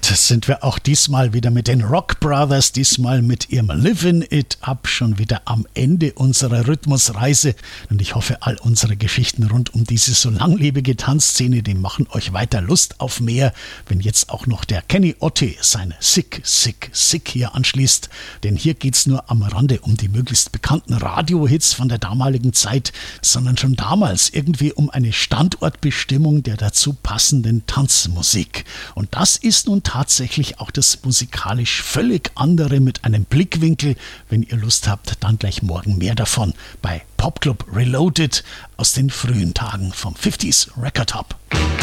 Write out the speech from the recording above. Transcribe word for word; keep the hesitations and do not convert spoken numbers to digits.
damit sind wir auch diesmal wieder mit den Rock Brothers, diesmal mit ihrem Livin' It Up schon wieder am Ende unserer Rhythmusreise. Und ich hoffe, all unsere Geschichten rund um diese so langlebige Tanzszene, die machen euch weiter Lust auf mehr, wenn jetzt auch noch der Kenny Otte sein Sick, Sick, Sick hier anschließt. Denn hier geht's nur am Rande um die möglichst bekannten Radiohits von der damaligen Zeit, sondern schon damals irgendwie um eine Standortbestimmung der dazu passenden Tanzmusik. Und das ist nun tatsächlich auch das musikalisch völlig andere mit einem Blickwinkel. Wenn ihr Lust habt, dann gleich morgen mehr davon bei Popclub Reloaded aus den frühen Tagen vom fünfziger Record Hub.